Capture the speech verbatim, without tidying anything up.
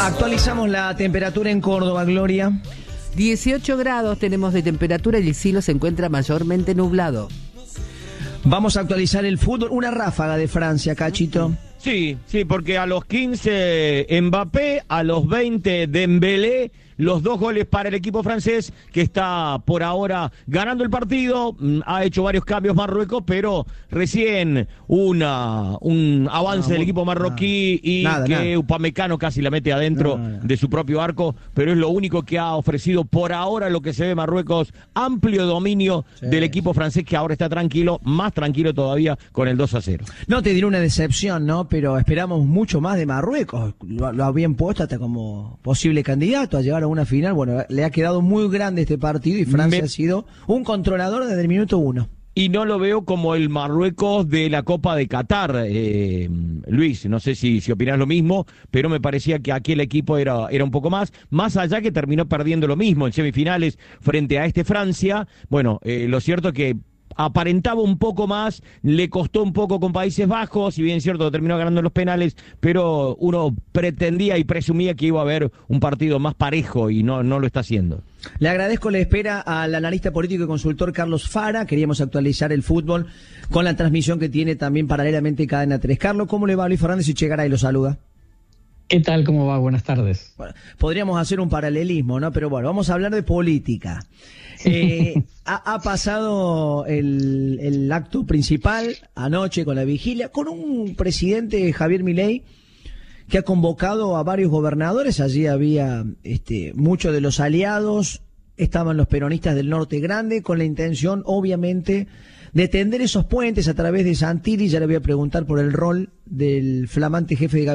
Actualizamos la temperatura en Córdoba, Gloria. dieciocho grados tenemos de temperatura y el cielo se encuentra mayormente nublado. Vamos a actualizar el fútbol. Una ráfaga de Francia, Cachito. Sí, sí, porque a los quince Mbappé, a los veinte Dembélé, los dos goles para el equipo francés que está por ahora ganando el partido. Ha hecho varios cambios Marruecos, pero recién una un avance no, del equipo marroquí no, y nada, que nada. Upamecano casi la mete adentro no, no. de su propio arco, pero es lo único que ha ofrecido por ahora lo que se ve Marruecos, amplio dominio sí. del equipo francés que ahora está tranquilo, más tranquilo todavía con el dos a cero. No te diré una decepción, ¿no? Pero esperamos mucho más de Marruecos, lo, lo habían puesto hasta como posible candidato a llegar a una final. Bueno, le ha quedado muy grande este partido y Francia Me... ha sido un controlador desde el minuto uno. Y no lo veo como el Marruecos de la Copa de Qatar, eh, Luis, no sé si, si opinás lo mismo, pero me parecía que aquí el equipo era, era un poco más, más allá que terminó perdiendo lo mismo en semifinales frente a este Francia. Bueno, eh, lo cierto es que aparentaba un poco más, le costó un poco con Países Bajos, si bien es cierto terminó ganando los penales, pero uno pretendía y presumía que iba a haber un partido más parejo y no, no lo está haciendo. Le agradezco la espera al analista político y consultor Carlos Fara. Queríamos actualizar el fútbol con la transmisión que tiene también paralelamente Cadena tres. Carlos, ¿cómo le va? Luis Fernández y Chegaray lo saluda. ¿Qué tal? ¿Cómo va? Buenas tardes. Bueno, podríamos hacer un paralelismo, ¿no? Pero bueno, vamos a hablar de política. Eh, ha, ha pasado el, el acto principal anoche con la vigilia, con un presidente, Javier Milei, que ha convocado a varios gobernadores. Allí había este, muchos de los aliados, estaban los peronistas del Norte Grande, con la intención, obviamente, de tender esos puentes a través de Santilli. Ya le voy a preguntar por el rol del flamante jefe de gabinete